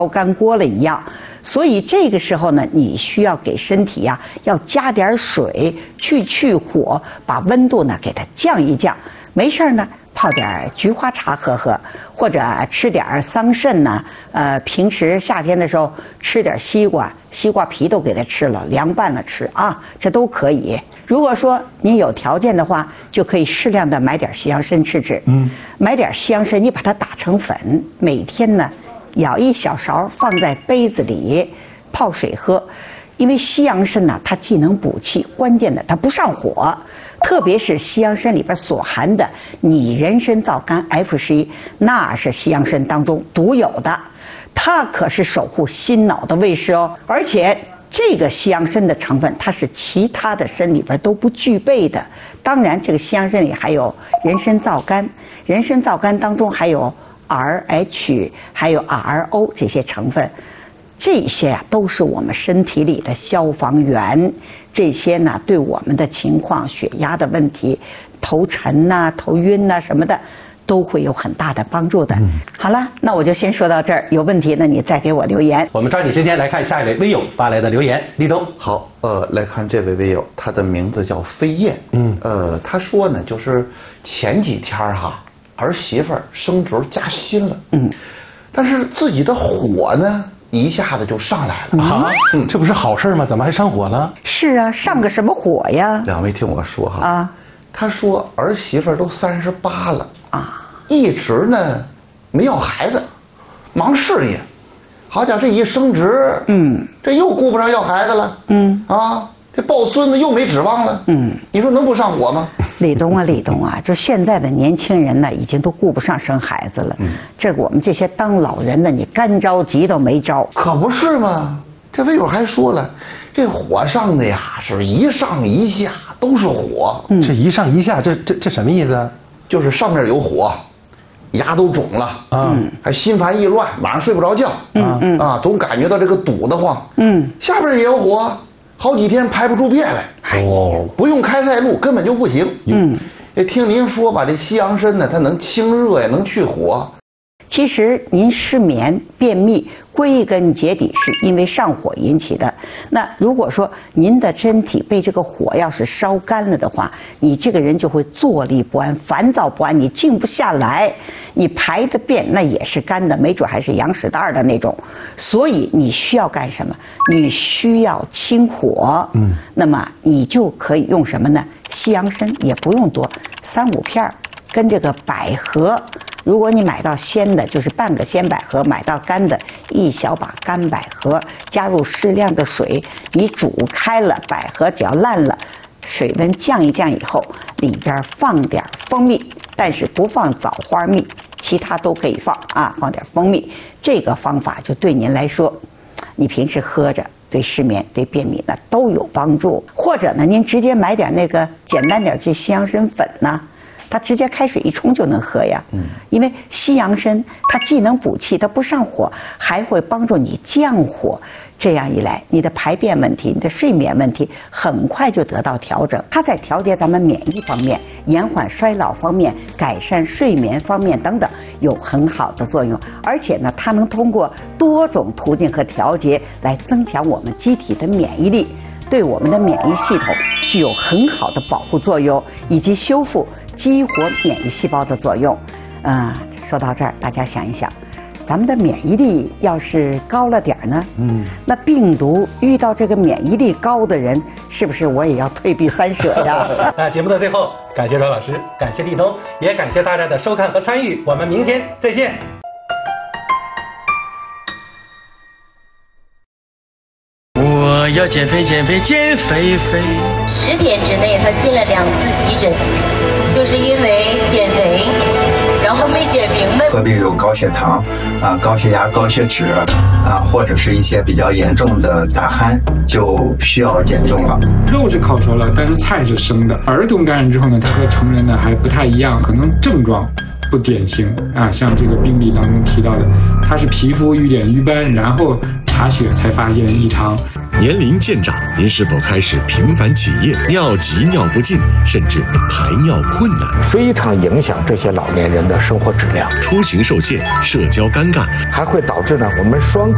干锅了一样。所以这个时候呢，你需要给身体呀，要加点水去火，把温度呢给它降一降。没事呢，泡点菊花茶喝喝，或者吃点桑葚呢。平时夏天的时候吃点西瓜皮都给它吃了，凉拌了吃啊，这都可以。如果说您有条件的话，就可以适量的买点西洋参吃吃。买点西洋参，你把它打成粉，每天呢舀一小勺放在杯子里泡水喝。因为西洋参呢，它既能补气，关键的它不上火，特别是西洋参里边所含的拟人参皂苷 F11，那是西洋参当中独有的，它可是守护心脑的卫士哦。而且这个西洋参的成分，它是其他的参里边都不具备的。当然，这个西洋参里还有人参皂苷，人参皂苷当中还有 RH， 还有 RO 这些成分。这些啊都是我们身体里的消防员，这些呢对我们的情况、血压的问题、头沉呐、头晕呐什么的，都会有很大的帮助的。好了，那我就先说到这儿，有问题呢你再给我留言。 我们抓紧时间来看下一位微友发来的留言，立冬。 好，来看这位微友，他的名字叫飞燕。他说呢，就是前几天儿媳妇升职加薪了，但是自己的火呢一下子就上来了啊！这不是好事吗？怎么还上火了？ 是啊，上个什么火呀？ 两位听我说他说儿媳妇都38了啊，一直呢没要孩子，忙事业。好家伙，这一升职，这又顾不上要孩子了，这抱孙子又没指望了，你说能不上火吗？ 立冬啊，就现在的年轻人呢，已经都顾不上生孩子了。这我们这些当老人的，你干着急都没招。 可不是吗？这微友还说了，这火上的呀，是一上一下都是火。 这一上一下，这什么意思啊？ 就是上面有火，牙都肿了，还心烦意乱，晚上睡不着觉，总感觉到这个堵得慌。下边也有火。好几天排不出便来，不用开塞露根本就不行。听您说吧，这西洋参呢，它能清热呀，能去火。 其实您失眠、便秘，归根结底是因为上火引起的。那如果说您的身体被这个火要是烧干了的话，你这个人就会坐立不安、烦躁不安，你静不下来，你排的便那也是干的，没准还是羊屎蛋的那种。所以你需要干什么？你需要清火。那么你就可以用什么呢？西洋参也不用多，3、5片，跟这个百合。如果你买到鲜的，就是半个鲜百合；买到干的，1小把干百合，加入适量的水，你煮开了，百合只要烂了，水温降一降以后，里边放点蜂蜜，但是不放枣花蜜，其他都可以放啊，放点蜂蜜。这个方法就对您来说，你平时喝着对失眠、对便秘呢都有帮助。或者呢，您直接买点那个简单点去西洋参粉呢。它直接开水一冲就能喝呀，因为西洋参它既能补气，它不上火，还会帮助你降火。这样一来，你的排便问题、你的睡眠问题很快就得到调整。它在调节咱们免疫方面、延缓衰老方面、改善睡眠方面等等有很好的作用。而且呢，它能通过多种途径和调节来增强我们机体的免疫力。对我们的免疫系统具有很好的保护作用，以及修复、激活免疫细胞的作用。说到这儿，大家想一想，咱们的免疫力要是高了点呢，那病毒遇到这个免疫力高的人，是不是我也要退避三舍呀？ 那节目的最后，感谢阮老师，感谢立冬，也感谢大家的收看和参与。我们明天再见。 我要减肥减肥减肥肥 ！10天之内他进了2次急诊，就是因为减肥，然后没减明白。 特别有高血糖高血压、高血脂或者是一些比较严重的大汗，就需要减重了。 肉是烤熟了，但是菜是生的。儿童感染之后呢，它和成人呢还不太一样，可能症状不典型像这个病例当中提到的，它是皮肤遇点瘀斑，然后查血才发现异常。 年龄渐长，您是否开始频繁起夜、尿急尿不尽，甚至排尿困难？ 非常影响这些老年人的生活质量。 出行受限，社交尴尬， 还会导致呢我们双